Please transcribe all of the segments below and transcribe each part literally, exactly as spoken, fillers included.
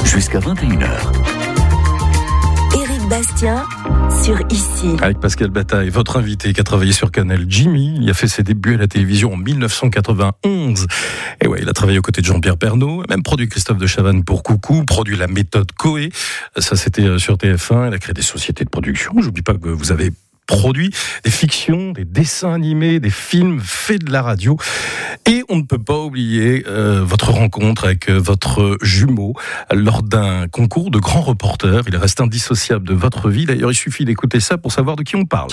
jusqu'à vingt et une heures. Éric Bastien sur Ici. Avec Pascal Bataille, votre invité qui a travaillé sur Canal, Jimmy. Il a fait ses débuts à la télévision en dix-neuf cent quatre-vingt-onze. Et ouais, il a travaillé aux côtés de Jean-Pierre Pernaut, même produit Christophe de Chavannes pour Coucou, produit La Méthode Coé. Ça, c'était sur T F un. Il a créé des sociétés de production. J'oublie pas que vous avez produit des fictions, des dessins animés, des films, fait de la radio. Et on ne peut pas oublier euh, votre rencontre avec euh, votre jumeau lors d'un concours de grands reporters. Il reste indissociable de votre vie. D'ailleurs, il suffit d'écouter ça pour savoir de qui on parle.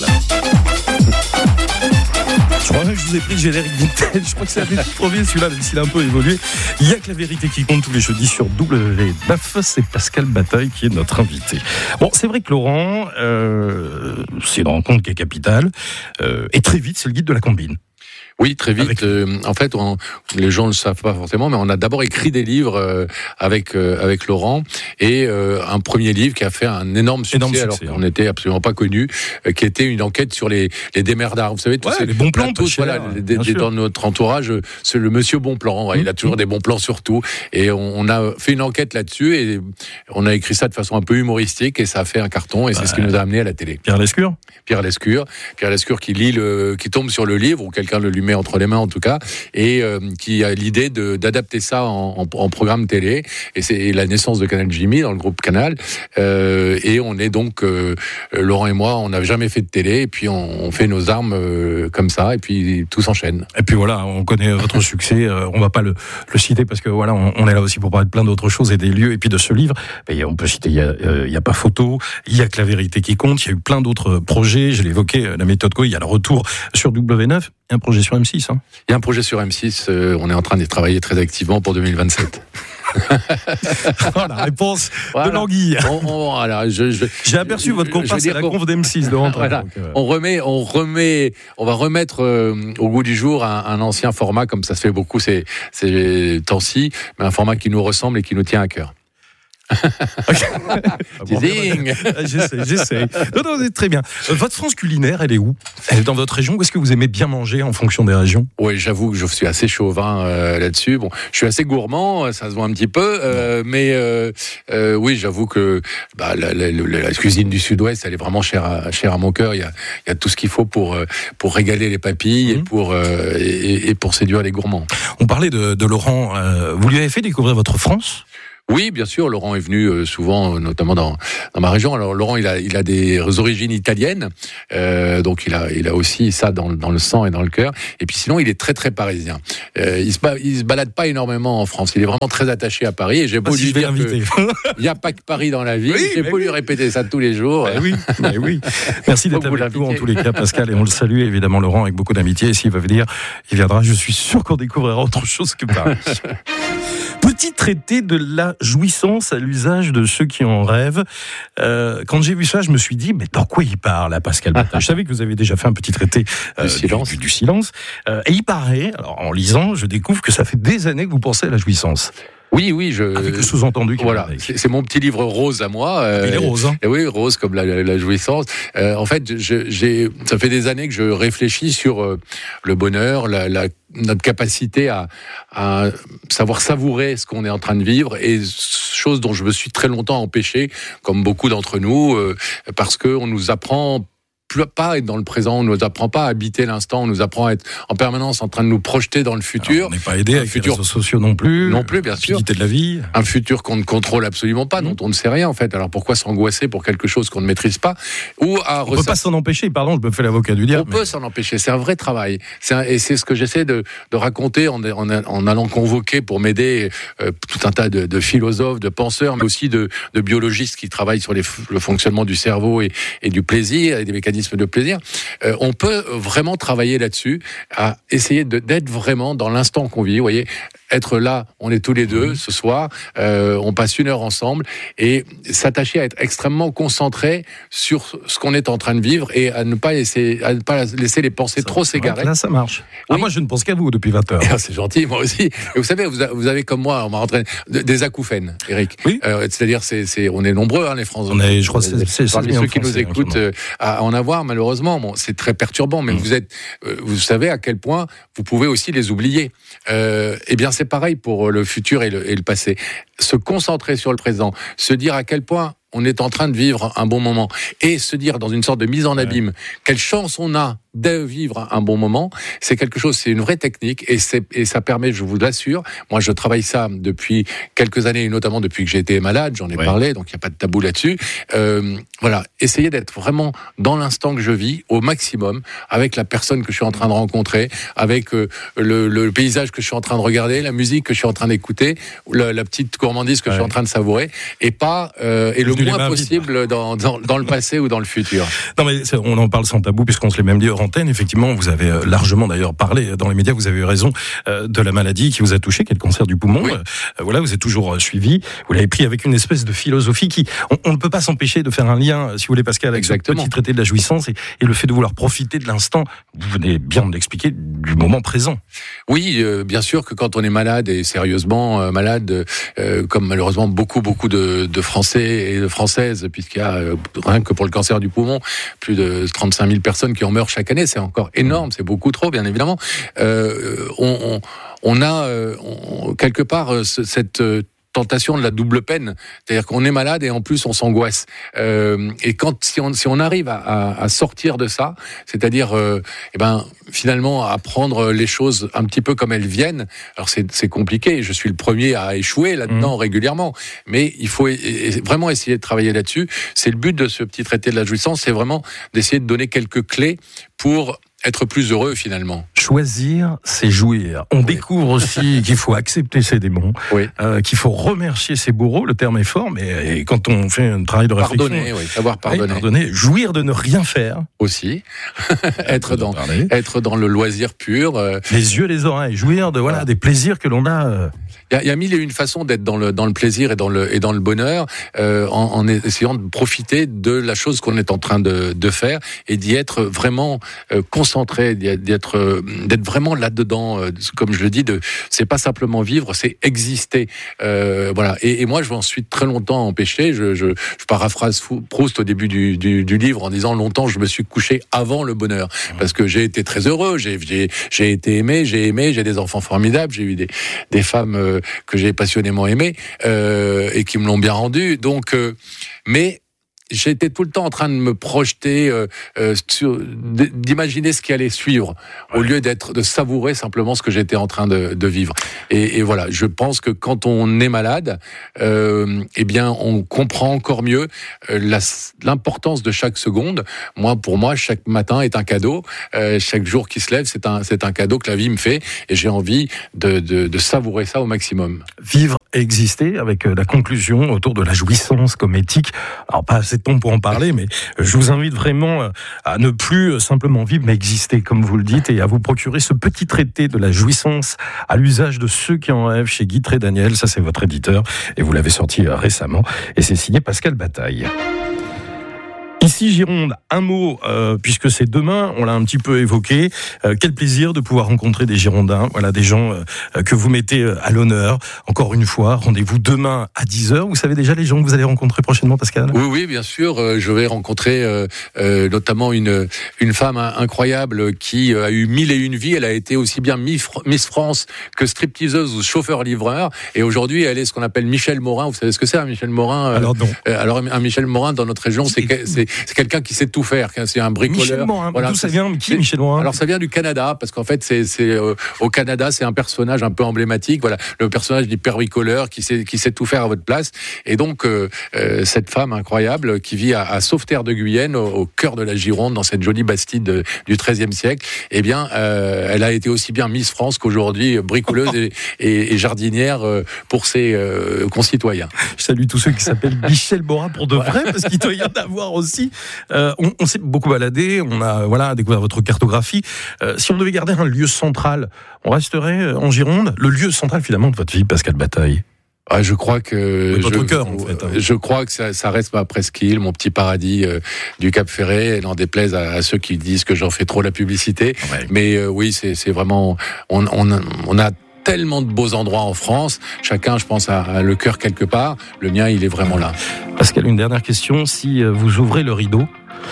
Je crois que je vous ai pris le générique vintage. Je crois que c'est un des tout premiers, celui-là, même s'il a un peu évolué. Il y a que la vérité qui compte tous les jeudis sur W neuf. C'est Pascal Bataille qui est notre invité. Bon, c'est vrai que Laurent, euh, c'est une rencontre qui est capitale. Euh, et très vite, c'est le guide de la combine. Oui, très vite. Avec... Euh, en fait, on, les gens ne le savent pas forcément, mais on a d'abord écrit des livres euh, avec euh, avec Laurent et euh, un premier livre qui a fait un énorme succès, énorme succès alors qu'on n'était absolument pas connu, euh, qui était une enquête sur les les démerdards. Vous savez, tous ouais, ces, les bons plans, tous, voilà, les, des, des, dans notre entourage, c'est le Monsieur Bon Plan. Ouais, mmh. Il a toujours des bons plans sur tout. Et on, on a fait une enquête là-dessus et on a écrit ça de façon un peu humoristique et ça a fait un carton et c'est ouais. ce qui nous a amené à la télé. Pierre Lescure. Pierre Lescure, Pierre Lescure qui lit le, qui tombe sur le livre ou quelqu'un le lui met entre les mains en tout cas. Et euh, qui a l'idée de, d'adapter ça en, en, en programme télé. Et c'est la naissance de Canal Jimmy dans le groupe Canal. Euh, et on est donc, euh, Laurent et moi, on n'a jamais fait de télé. Et puis on, on fait nos armes euh, comme ça. Et puis tout s'enchaîne. Et puis voilà, on connaît votre succès. Euh, on ne va pas le, le citer parce que voilà, on, on est là aussi pour parler de plein d'autres choses et des lieux. Et puis de ce livre, ben, on peut citer, il n'y a, euh, a pas photo, il n'y a que la vérité qui compte. Il y a eu plein d'autres projets. Je l'ai évoqué, La Méthode Coé. Il y a le retour sur W neuf. Il y a un projet sur M six. Hein. Il y a un projet sur M six, euh, on est en train de travailler très activement pour deux mille vingt-sept. Oh, la réponse voilà. de l'anguille. On, on, voilà, je, je, J'ai aperçu votre comparse à la conf d'M six de rentrer. Voilà. Donc, euh... On remet, on remet, on va remettre euh, au goût du jour un, un ancien format, comme ça se fait beaucoup ces, ces temps-ci, mais un format qui nous ressemble et qui nous tient à cœur. Teasing. J'essaie, j'essaie. Non, non, c'est très bien. Votre France culinaire, elle est où ? Elle est dans votre région ? Où est-ce que vous aimez bien manger en fonction des régions ? Oui, j'avoue que je suis assez chauvin euh, là-dessus. Bon, je suis assez gourmand, ça se voit un petit peu, euh, mais euh, euh, oui, j'avoue que bah, la, la, la, la cuisine du Sud-Ouest, elle est vraiment chère à, chère à mon cœur. Il y a, il y a tout ce qu'il faut pour pour régaler les papilles mmh. et pour euh, et, et pour séduire les gourmands. On parlait de, de Laurent. Euh, vous lui avez fait découvrir votre France ? Oui, bien sûr. Laurent est venu euh, souvent, notamment dans dans ma région. Alors Laurent, il a il a des origines italiennes, euh, donc il a il a aussi ça dans dans le sang et dans le cœur. Et puis sinon, il est très très parisien. Euh, il se il se balade pas énormément en France. Il est vraiment très attaché à Paris. Et j'ai beau ah, si lui dire que il y a pas que Paris dans la vie. Oui, j'ai beau oui. lui répéter ça tous les jours. Bah oui, bah oui. Merci d'être avec nous en tous les cas, Pascal, et on le salue évidemment Laurent avec beaucoup d'amitié. Et s'il va venir, il viendra. Je suis sûr qu'on découvrira autre chose que Paris. Petit traité de la jouissance à l'usage de ceux qui en rêvent. Euh, quand j'ai vu ça, je me suis dit, mais dans quoi il parle, là, Pascal Bataille ? Je savais que vous avez déjà fait un petit traité euh, du silence. Du, du silence. Euh, et il paraît, alors en lisant, je découvre que ça fait des années que vous pensez à la jouissance. Oui, oui, je. Avec le sous-entendu. Voilà, c'est, c'est mon petit livre rose à moi. Euh, il est rose. Hein. Et oui, rose comme la, la, la jouissance. Euh, en fait, je, j'ai, ça fait des années que je réfléchis sur euh, le bonheur, la, la, notre capacité à, à savoir savourer ce qu'on est en train de vivre, et chose dont je me suis très longtemps empêché, comme beaucoup d'entre nous, euh, parce que on nous apprend pas à être dans le présent, on ne nous apprend pas à habiter l'instant, on nous apprend à être en permanence en train de nous projeter dans le futur. Alors, on n'est pas aidé avec futur... les réseaux sociaux non plus. Non plus, bien sûr. De la vie. Un futur qu'on ne contrôle absolument pas, mmh. dont on ne sait rien en fait. Alors pourquoi s'angoisser pour quelque chose qu'on ne maîtrise pas ? Ou à on ne ressa... peut pas s'en empêcher, pardon, je me fais l'avocat du diable. On mais... peut s'en empêcher, c'est un vrai travail. C'est un... Et c'est ce que j'essaie de, de raconter en, en, en allant convoquer pour m'aider euh, tout un tas de, de philosophes, de penseurs, mais aussi de, de biologistes qui travaillent sur les, le fonctionnement du cerveau et, et du plaisir, et des mécanismes de plaisir. Euh, on peut vraiment travailler là-dessus, à essayer de, d'être vraiment dans l'instant qu'on vit, vous voyez, être là, on est tous les deux ce soir, euh, on passe une heure ensemble, et s'attacher à être extrêmement concentré sur ce qu'on est en train de vivre et à ne pas laisser, à ne pas laisser les pensées ça, trop s'égarer. Là, ça marche. Oui. Ah, moi, je ne pense qu'à vous depuis vingt heures. Ah, c'est gentil, moi aussi. Et vous savez, vous avez, vous avez comme moi, on m'a entraîné des acouphènes, Eric. Oui. Euh, c'est-à-dire, c'est, c'est, on est nombreux, hein, les Français. On est, je crois, c'est, c'est, parmi c'est ceux qui français, nous écoutent euh, à en avoir, malheureusement. Bon, c'est très perturbant, mais mmh. vous êtes, euh, vous savez à quel point vous pouvez aussi les oublier. Euh, eh bien, c'est pareil pour le futur et le, et le passé. Se concentrer sur le présent, se dire à quel point on est en train de vivre un bon moment et se dire dans une sorte de mise en abîme, ouais. quelle chance on a de vivre un bon moment, c'est quelque chose, c'est une vraie technique et, c'est, et ça permet, je vous l'assure, moi je travaille ça depuis quelques années et notamment depuis que j'ai été malade, j'en ai ouais. parlé, donc il n'y a pas de tabou là-dessus. Euh, voilà, essayer d'être vraiment dans l'instant que je vis au maximum avec la personne que je suis en train de rencontrer, avec euh, le, le paysage que je suis en train de regarder, la musique que je suis en train d'écouter, la, la petite gourmandise que ouais. je suis en train de savourer et pas euh, et le moins possible dans, dans, dans le passé ou dans le futur. Non mais on en parle sans tabou puisqu'on se l'est même dit hors antenne. Effectivement, vous avez largement d'ailleurs parlé dans les médias, vous avez eu raison euh, de la maladie qui vous a touché, qui est le cancer du poumon. Oui. Euh, voilà, vous êtes toujours euh, suivi. Vous l'avez pris avec une espèce de philosophie qui, on, on ne peut pas s'empêcher de faire un lien, si vous voulez, Pascal, avec Exactement. ce petit traité de la jouissance et, et le fait de vouloir profiter de l'instant. Vous venez bien de l'expliquer, du moment présent. Oui, euh, bien sûr que quand on est malade et sérieusement euh, malade, euh, comme malheureusement beaucoup beaucoup de, de Français et de Françaises, puisqu'il y a euh, rien que pour le cancer du poumon, plus de trente-cinq mille personnes qui en meurent chaque année. C'est encore énorme, c'est beaucoup trop, bien évidemment. Euh, on, on, on a euh, on, quelque part euh, cette euh, tentation de la double peine, c'est-à-dire qu'on est malade et en plus on s'angoisse. Euh, et quand si on si on arrive à, à, à sortir de ça, c'est-à-dire euh, eh ben finalement à prendre les choses un petit peu comme elles viennent. Alors c'est c'est compliqué. Je suis le premier à échouer là-dedans mmh. régulièrement, mais il faut vraiment essayer de travailler là-dessus. C'est le but de ce petit traité de la jouissance, c'est vraiment d'essayer de donner quelques clés pour être plus heureux finalement. Choisir, c'est jouir. On oui. découvre aussi qu'il faut accepter ses démons, oui. euh, qu'il faut remercier ses bourreaux, le terme est fort, mais quand on fait un travail de réflexion... Pardonner, oui, savoir pardonner. Oui, pardonner. Jouir de ne rien faire. Aussi. être, dans, être dans le loisir pur. Euh... Les yeux, les oreilles. Jouir de, voilà, voilà. des plaisirs que l'on a... Euh... Il y, y a mille et une façons d'être dans le, dans le plaisir et dans le, et dans le bonheur, euh, en, en essayant de profiter de la chose qu'on est en train de, de faire et d'y être vraiment euh, concentré, d'y être, euh, d'être vraiment là-dedans. Euh, comme je le dis, de, c'est pas simplement vivre, c'est exister. Euh, voilà. Et, et moi, je m'en suis très longtemps empêché. Je, je, je paraphrase Proust au début du, du, du livre en disant longtemps, je me suis couché avant le bonheur parce que j'ai été très heureux, j'ai, j'ai, j'ai été aimé, j'ai aimé, j'ai des enfants formidables, j'ai eu des, des femmes euh, que j'ai passionnément aimé euh, et qui me l'ont bien rendu. Donc, euh, mais j'étais tout le temps en train de me projeter, euh, euh, sur, d'imaginer ce qui allait suivre, ouais. au lieu d'être de savourer simplement ce que j'étais en train de, de vivre. Et, et voilà, je pense que quand on est malade, euh, eh bien, on comprend encore mieux euh, la, l'importance de chaque seconde. Moi, pour moi, chaque matin est un cadeau. Euh, chaque jour qui se lève, c'est un, c'est un cadeau que la vie me fait, et j'ai envie de, de, de savourer ça au maximum. Vivre et exister, avec la conclusion autour de la jouissance comme éthique. Alors pas assez de temps pour en parler, mais je vous invite vraiment à ne plus simplement vivre, mais exister, comme vous le dites, et à vous procurer ce petit traité de la jouissance à l'usage de ceux qui en rêvent chez Guy Trédaniel. Ça, c'est votre éditeur, et vous l'avez sorti récemment, et c'est signé Pascal Bataille. Ici Gironde, un mot, euh, puisque c'est demain, on l'a un petit peu évoqué. Euh, quel plaisir de pouvoir rencontrer des Girondins, voilà, des gens euh, que vous mettez à l'honneur. Encore une fois, rendez-vous demain à dix heures. Vous savez déjà les gens que vous allez rencontrer prochainement, Pascal ? Oui, oui, bien sûr. Euh, je vais rencontrer euh, euh, notamment une une femme incroyable qui a eu mille et une vies. Elle a été aussi bien Miss France que stripteaseuse ou chauffeur-livreur. Et aujourd'hui, elle est ce qu'on appelle Michel Morin. Vous savez ce que c'est, un Michel Morin ? Alors non. Euh, alors un Michel Morin dans notre région, c'est c'est C'est quelqu'un qui sait tout faire, c'est un bricoleur. Michel Morin, voilà, d'où ça vient ? Qui est Michel Morin ? Alors ça vient du Canada, parce qu'en fait, c'est, c'est euh, au Canada, c'est un personnage un peu emblématique. Voilà, le personnage du bricoleur qui sait qui sait tout faire à votre place. Et donc euh, euh, cette femme incroyable qui vit à, à Sauveterre de Guyenne, au, au cœur de la Gironde, dans cette jolie Bastide de, du treizième siècle. Eh bien, euh, elle a été aussi bien Miss France qu'aujourd'hui bricoleuse et, et, et jardinière euh, pour ses euh, concitoyens. Je salue tous ceux qui s'appellent Michel Morin pour de vrai, parce qu'il doit y en avoir aussi. Euh, on, on s'est beaucoup baladé, on a voilà découvert votre cartographie. Euh, si on devait garder un lieu central, on resterait en Gironde. Le lieu central finalement de votre vie, Pascal Bataille. Ah, je crois que votre je, cœur, en fait, hein. je crois que ça, ça reste ma presqu'île, mon petit paradis euh, du Cap Ferret. N'en déplaise à, à ceux qui disent que j'en fais trop la publicité. Ouais. Mais euh, oui, c'est, c'est vraiment on, on, on a tellement de beaux endroits en France. Chacun, je pense, a, a le cœur quelque part. Le mien, il est vraiment là. Pascal, une dernière question. Si vous ouvrez le rideau, et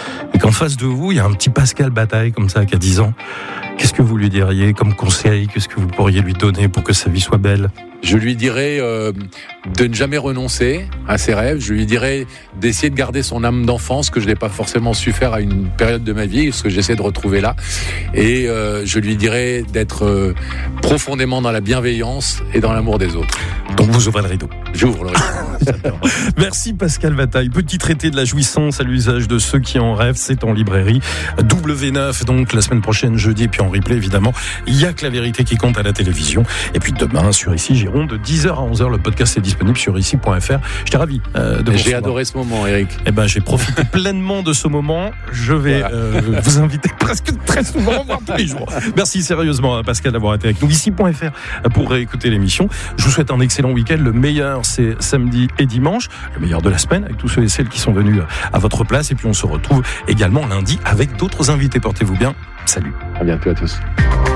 qu'en face de vous, il y a un petit Pascal Bataille comme ça, qui a dix ans. Qu'est-ce que vous lui diriez comme conseil? Qu'est-ce que vous pourriez lui donner pour que sa vie soit belle? Je lui dirais euh, de ne jamais renoncer à ses rêves. Je lui dirais d'essayer de garder son âme d'enfance, que je n'ai pas forcément su faire à une période de ma vie, ce que j'essaie de retrouver là. Et euh, je lui dirais d'être euh, profondément dans la bienveillance et dans l'amour des autres. Donc vous ouvrez le rideau. J'ouvre le rideau. Merci Pascal Bataille. Petit traité de la jouissance à l'usage de ceux qui en rêvent, c'est en librairie. W neuf, donc la semaine prochaine, jeudi, et puis en replay évidemment. Il y a que la vérité qui compte à la télévision. Et puis demain, sur Ici Gironde, de dix heures à onze heures, le podcast est disponible sur ici point f r. J'étais ravi euh, de vous J'ai adoré ce moment, Eric. Eh ben, j'ai profité pleinement de ce moment. Je vais voilà. euh, vous inviter presque très souvent, voire tous les jours. Merci sérieusement, Pascal, d'avoir été avec nous. ici point f r pour réécouter l'émission. Je vous souhaite un excellent week-end. Le meilleur, c'est samedi et dimanche. Le meilleur de la semaine, avec tous ceux et celles qui sont venus à votre place. Et puis, on se retrouve également lundi avec d'autres invités. Portez-vous bien. Salut. À bientôt à tous.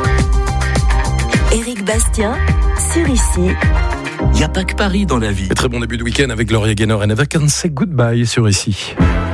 Éric Bastien, sur Ici. Il n'y a pas que Paris dans la vie. Et très bon début de week-end avec Gloria Gaynor et Never Can Say Goodbye sur Ici.